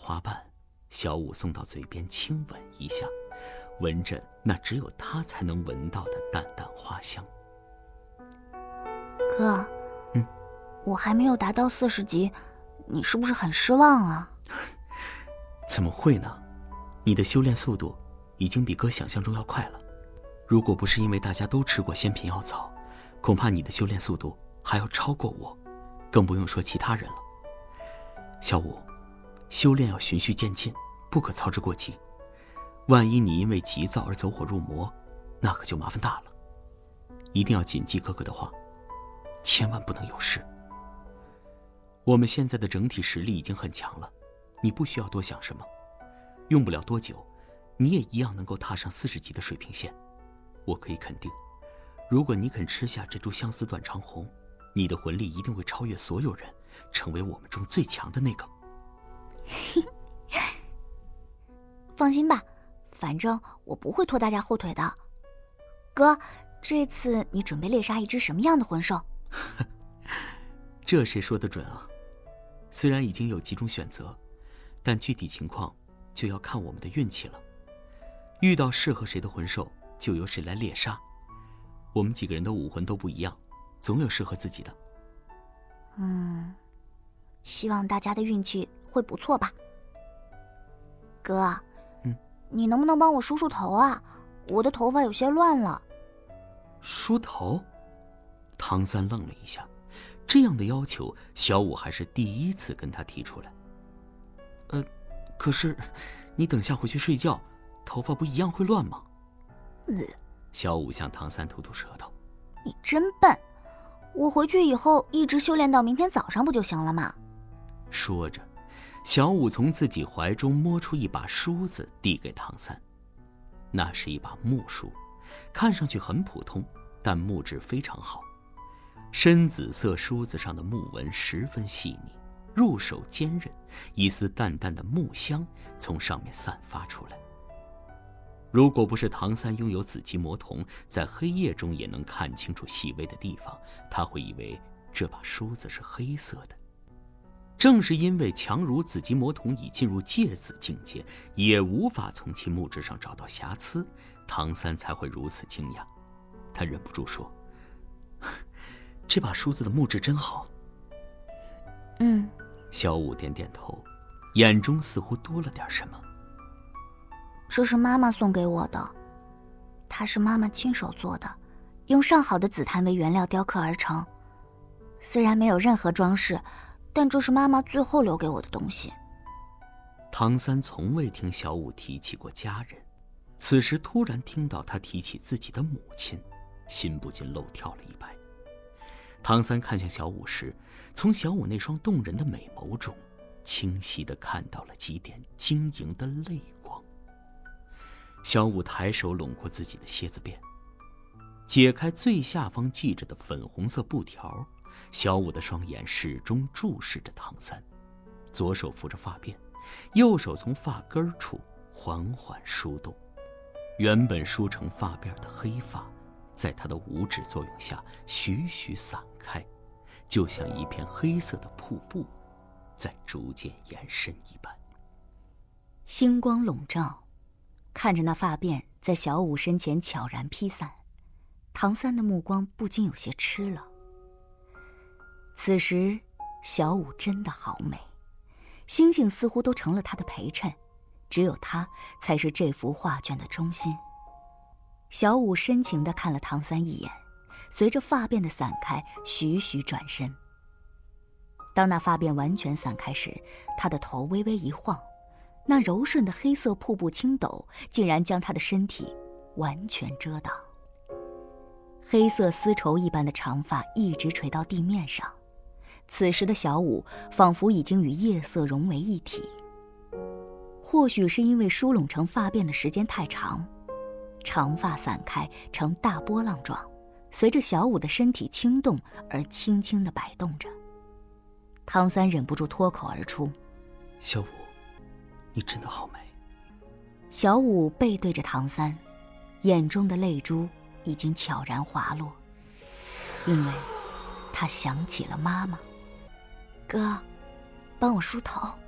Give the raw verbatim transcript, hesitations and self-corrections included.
花瓣，小五送到嘴边轻吻一下，闻着那只有他才能闻到的淡淡花香。 哥， 嗯， 我还没有达到四十级，你是不是很失望啊？ 怎么会呢？你的修炼速度已经比哥想象中要快了。如果不是因为大家都吃过仙品药草，恐怕你的修炼速度还要超过我，更不用说其他人了。小五，修炼要循序渐进，不可操之过急。万一你因为急躁而走火入魔，那可就麻烦大了。一定要谨记哥哥的话，千万不能有事。我们现在的整体实力已经很强了，你不需要多想什么。用不了多久，你也一样能够踏上四十级的水平线。我可以肯定，如果你肯吃下这株相思断肠红，你的魂力一定会超越所有人，成为我们中最强的那个。 放心吧，反正我不会拖大家后腿的。哥，这次你准备猎杀一只什么样的魂兽？ 这谁说得准啊？虽然已经有几种选择，但具体情况就要看我们的运气了。遇到适合谁的魂兽，就由谁来猎杀。我们几个人的武魂都不一样，总有适合自己的。 嗯，希望大家的运气会不错吧。哥， 嗯， 你能不能帮我梳梳头啊？我的头发有些乱了。 梳头？唐三愣了一下，这样的要求，小五还是第一次跟他提出来。呃，可是，你等下回去睡觉，头发不一样会乱吗？ 嗯， 小五向唐三吐吐舌头。 你真笨，我回去以后一直修炼到明天早上不就行了吗？ 说着，小五从自己怀中摸出一把梳子，递给唐三。那是一把木梳，看上去很普通，但木质非常好。深紫色梳子上的木纹十分细腻，入手坚韧，一丝淡淡的木香从上面散发出来。如果不是唐三拥有紫极魔瞳，在黑夜中也能看清楚细微的地方，他会以为这把梳子是黑色的。正是因为强如紫极魔瞳已进入芥子境界，也无法从其木质上找到瑕疵，唐三才会如此惊讶。他忍不住说：“这把梳子的木质真好。” 嗯， 小五点点头，眼中似乎多了点什么。 这是妈妈送给我的，它是妈妈亲手做的，用上好的紫檀为原料雕刻而成。虽然没有任何装饰，但这是妈妈最后留给我的东西。 唐三从未听小五提起过家人，此时突然听到他提起自己的母亲，心不禁漏跳了一拍。唐三看向小五时，从小五那双动人的美眸中，清晰地看到了几点晶莹的泪光。小五抬手拢过自己的蝎子辫，解开最下方系着的粉红色布条，小五的双眼始终注视着唐三，左手扶着发辫，右手从发根处缓缓梳动。原本梳成发辫的黑发，在他的五指作用下徐徐散开，就像一片黑色的瀑布，在逐渐延伸一般。 星光笼罩，看着那发辫在小五身前悄然披散，唐三的目光不禁有些痴了。此时小五真的好美，星星似乎都成了她的陪衬，只有她才是这幅画卷的中心。小五深情地看了唐三一眼，随着发辫的散开，徐徐转身。当那发辫完全散开时，她的头微微一晃，那柔顺的黑色瀑布青斗竟然将她的身体完全遮挡。黑色丝绸一般的长发一直垂到地面上，此时的小五仿佛已经与夜色融为一体。或许是因为梳拢成发辫的时间太长，长发散开成大波浪状，随着小五的身体轻动而轻轻地摆动着。唐三忍不住脱口而出：“ 小五，你真的好美。” 小五背对着唐三，眼中的泪珠已经悄然滑落，因为他想起了妈妈。哥，帮我梳头。